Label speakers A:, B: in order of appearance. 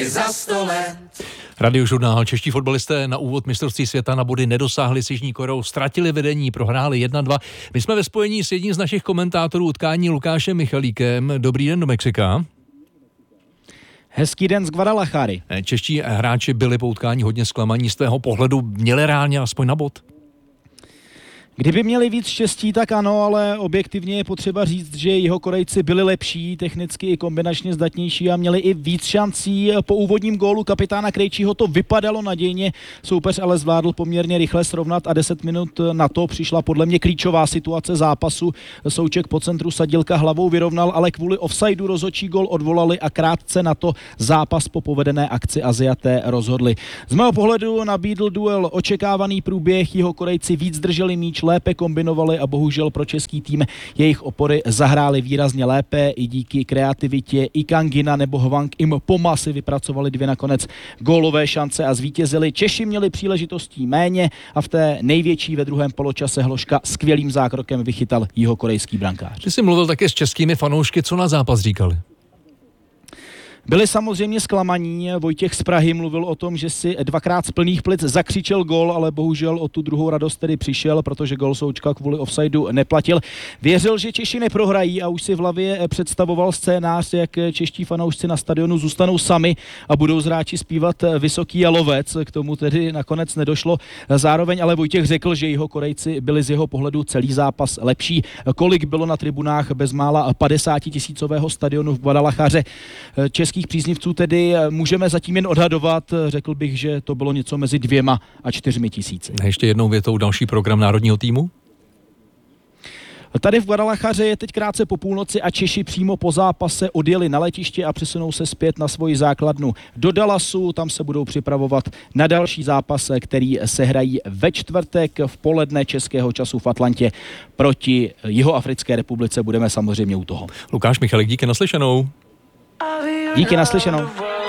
A: Za 100 let.
B: Radiožurnál. Čeští fotbalisté na úvod mistrovství světa na body nedosáhli s Jižní Koreou, ztratili vedení, prohráli 1-2. My jsme ve spojení s jedním z našich komentátorů utkání Lukášem Michalíkem. Dobrý den do Mexika.
C: Hezký den z Guadalajary.
B: Čeští hráči byli po utkání hodně zklamaní. Z tvého pohledu měli reálně aspoň na bod?
C: Kdyby měli víc štěstí, tak ano, ale objektivně je potřeba říct, že jeho Korejci byli lepší, technicky i kombinačně zdatnější a měli i víc šancí. Po úvodním gólu kapitána Krejčího to vypadalo nadějně, soupeř ale zvládl poměrně rychle srovnat a 10 minut na to přišla podle mě klíčová situace zápasu. Souček po centru Sadílka hlavou vyrovnal, ale kvůli offsideu rozhodčí gól odvolali a krátce na to zápas po povedené akci Aziaté rozhodli. Z mého pohledu nabídl duel očekávaný průběh, jeho Korejci víc drželi míč, lépe kombinovali a bohužel pro český tým jejich opory zahrály výrazně lépe i díky kreativitě i Kangina nebo Hwang im Poma si vypracovali 2 nakonec gólové šance a zvítězili. Češi měli příležitostí méně a v té největší ve druhém poločase Hložka skvělým zákrokem vychytal jihokorejský brankář.
B: Ty jsi mluvil také s českými fanoušky, co na zápas říkali?
C: Byli samozřejmě zklamaní. Vojtěch z Prahy mluvil o tom, že si 2krát z plných plic zakřičel gól, ale bohužel o tu druhou radost tedy přišel, protože gól Součka kvůli offsideu neplatil. Věřil, že Češi neprohrají a už si v hlavě představoval scénář, jak čeští fanoušci na stadionu zůstanou sami a budou z hráči zpívat Vysoký jalovec. K tomu tedy nakonec nedošlo. Zároveň ale Vojtěch řekl, že jeho Korejci byli z jeho pohledu celý zápas lepší. Kolik bylo na tribunách bezmála 50 000 stadionu v Guadalajaře českých příznivců tedy můžeme zatím jen odhadovat. Řekl bych, že to bylo něco mezi 2 a 4 tisíci.
B: Ještě jednou větou další program národního týmu?
C: Tady v Guadalajaře je teď krátce po půlnoci a Češi přímo po zápase odjeli na letiště a přesunou se zpět na svoji základnu do Dallasu. Tam se budou připravovat na další zápas, který se hrají ve čtvrtek v poledne českého času v Atlantě proti Jihoafrické republice. Budeme samozřejmě u toho.
B: Lukáš Michalík, díky, naslyšenou.
C: Díky, naslyšenou.